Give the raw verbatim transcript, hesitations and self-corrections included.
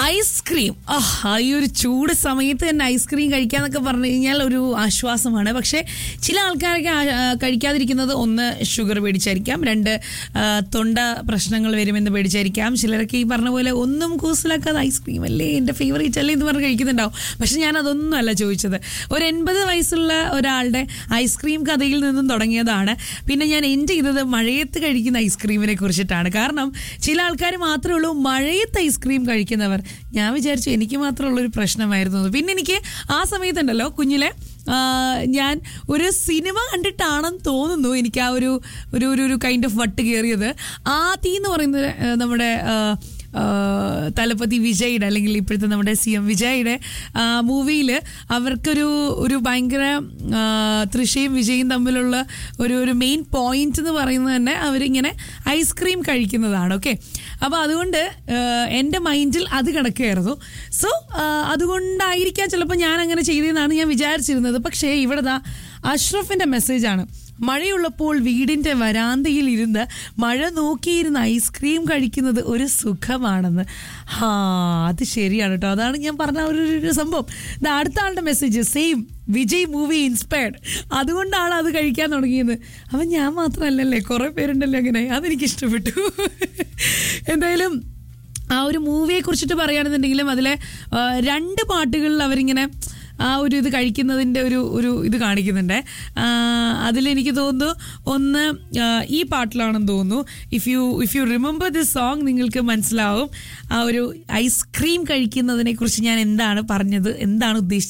Ice cream ആ ഈ ഒരു ചൂട് സമയത്ത് തന്നെ ഐസ്ക്രീം കഴിക്കാന്നൊക്കെ പറഞ്ഞു കഴിഞ്ഞാൽ ഒരു ആശ്വാസമാണ്. പക്ഷേ ചില ആൾക്കാരൊക്കെ കഴിക്കാതിരിക്കുന്നത് ഒന്ന് ഷുഗർ പേടിച്ചായിരിക്കാം, രണ്ട് തൊണ്ട പ്രശ്നങ്ങൾ വരുമെന്ന് പേടിച്ചായിരിക്കാം. ചിലരൊക്കെ ഈ പറഞ്ഞ പോലെ ഒന്നും കൂസലാക്കാതെ ഐസ്ക്രീം അല്ലേ എൻ്റെ ഫേവറേറ്റ് അല്ലേ എന്ന് പറഞ്ഞ് കഴിക്കുന്നുണ്ടാവും. പക്ഷെ ഞാൻ അതൊന്നും അല്ല ചോദിച്ചത്. ഒരു എൺപത് വയസ്സുള്ള ഒരാളുടെ ഐസ്ക്രീം കഥയിൽ നിന്നും തുടങ്ങിയതാണ്. പിന്നെ ഞാൻ എൻഡ് ചെയ്തത് മഴയത്ത് കഴിക്കുന്ന ഐസ്ക്രീമിനെ കുറിച്ചിട്ടാണ്. കാരണം ചില ആൾക്കാർ മാത്രമേ ഉള്ളൂ മഴയത്ത് ഐസ്ക്രീം കഴിക്കുന്നവർ. ഞാൻ വിചാരിച്ചു എനിക്ക് മാത്രമുള്ളൊരു പ്രശ്നമായിരുന്നു. പിന്നെ എനിക്ക് ആ സമയത്തുണ്ടല്ലോ കുഞ്ഞിലെ ഞാൻ ഒരു സിനിമ കണ്ടിട്ടാണെന്ന് തോന്നുന്നു എനിക്ക് ആ ഒരു ഒരു ഒരു കൈൻഡ് ഓഫ് വട്ട് കയറിയത്. ആദി എന്ന് പറയുന്നത് നമ്മുടെ തലപതി വിജയുടെ അല്ലെങ്കിൽ ഇപ്പോഴത്തെ നമ്മുടെ സി എം വിജയുടെ മൂവിയിൽ അവർക്കൊരു ഒരു ഭയങ്കര തൃശയും വിജയും തമ്മിലുള്ള ഒരു ഒരു മെയിൻ പോയിന്റ് എന്ന് പറയുന്നത് തന്നെ അവരിങ്ങനെ ഐസ്ക്രീം കഴിക്കുന്നതാണ്. ഓക്കെ, അപ്പോൾ അതുകൊണ്ട് എൻ്റെ മൈൻഡിൽ അത് കിടക്കുകയായിരുന്നു. സോ അതുകൊണ്ടായിരിക്കാം ചിലപ്പോൾ ഞാൻ അങ്ങനെ ചെയ്തതെന്നാണ് ഞാൻ വിചാരിച്ചിരുന്നത്. പക്ഷേ ഇവിടെ ദാ അഷ്റഫിൻ്റെ മെസ്സേജാണ്. മഴയുള്ളപ്പോൾ വീടിൻ്റെ വരാന്തയിൽ ഇരുന്ന് മഴ നോക്കിയിരുന്ന് ഐസ്ക്രീം കഴിക്കുന്നത് ഒരു സുഖമാണെന്ന്. ഹാ, അത് ശരിയാണ് കേട്ടോ. അതാണ് ഞാൻ പറഞ്ഞ ഒരു ഒരു സംഭവം. ഇത് അടുത്ത ആളുടെ message same Vijay movie inspired, അതുകൊണ്ടാണ് അത് കഴിക്കാൻ തുടങ്ങിയത്. അപ്പം ഞാൻ മാത്രമല്ലല്ലേ, കുറേ പേരുണ്ടല്ലോ അങ്ങനെ. അതെനിക്ക് ഇഷ്ടപ്പെട്ടു. എന്തായാലും ആ ഒരു മൂവിയെ കുറിച്ചിട്ട് പറയുകയാണെന്നുണ്ടെങ്കിലും അതിലെ രണ്ട് പാട്ടുകളിൽ അവരിങ്ങനെ ആ ഒരു ഇത് കഴിക്കുന്നതിൻ്റെ ഒരു ഒരു ഇത് കാണിക്കുന്നുണ്ട്. അതിലെനിക്ക് തോന്നുന്നു ഒന്ന് ഈ പാട്ടിലാണെന്ന് തോന്നുന്നു. If you if you remember this song നിങ്ങൾക്ക് മനസ്സിലാവും ആ ഒരു ഐസ്ക്രീം കഴിക്കുന്നതിനെ കുറിച്ച് ഞാൻ എന്താണ് പറഞ്ഞത്, എന്താണ് ഉദ്ദേശിച്ചത്.